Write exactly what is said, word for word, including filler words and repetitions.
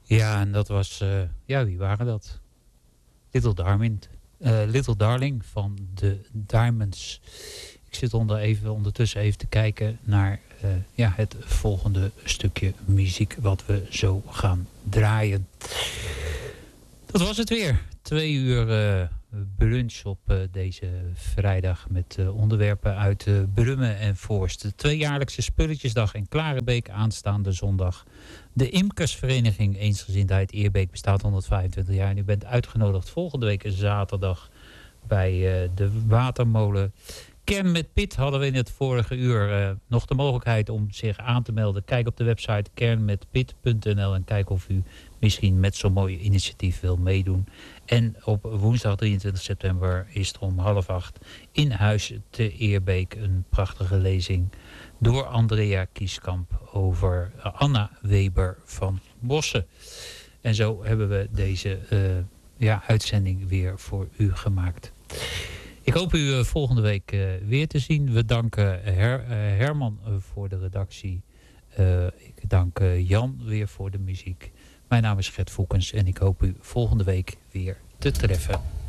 Ja, en dat was... Uh, ja, wie waren dat? Little Darling. Uh, Little Darling van de Diamonds. Ik zit onder even, ondertussen even te kijken naar uh, ja, het volgende stukje muziek wat we zo gaan draaien. Dat was het weer. Twee uur uh, brunch op uh, deze vrijdag met uh, onderwerpen uit uh, Brummen en Voorst. De tweejaarlijkse Spulletjesdag in Klarenbeek aanstaande zondag. De Imkersvereniging Eensgezindheid Eerbeek bestaat honderdvijfentwintig jaar. En u bent uitgenodigd volgende week zaterdag bij uh, de Watermolen. Kern met Pit hadden we in het vorige uur uh, nog de mogelijkheid om zich aan te melden. Kijk op de website kern met pit punt n l en kijk of u misschien met zo'n mooi initiatief wil meedoen. En op woensdag drieëntwintig september is er om half acht in Huis te Eerbeek een prachtige lezing door Andrea Kieskamp over Anna Weber van Bossen. En zo hebben we deze uh, ja, uitzending weer voor u gemaakt. Ik hoop u uh, volgende week uh, weer te zien. We danken Her, uh, Herman uh, voor de redactie. Uh, ik dank uh, Jan weer voor de muziek. Mijn naam is Gert Voekens en ik hoop u volgende week weer te treffen.